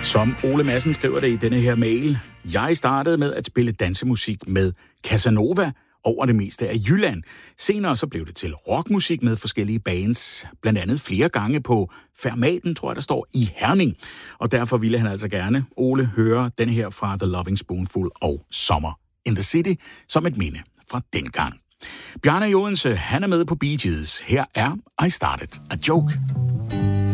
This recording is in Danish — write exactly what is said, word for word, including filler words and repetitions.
Som Ole Madsen skriver det i denne her mail. Jeg startede med at spille dansemusik med Casanova over det meste af Jylland. Senere så blev det til rockmusik med forskellige bands, blandt andet flere gange på Fermaten, tror jeg, der står, i Herning. Og derfor ville han altså gerne, Ole, høre den her fra The Loving Spoonful og Summer in the City som et minde fra dengang. Bjarne Jodense, han er med på Bee Gees. Her er I Started a Joke.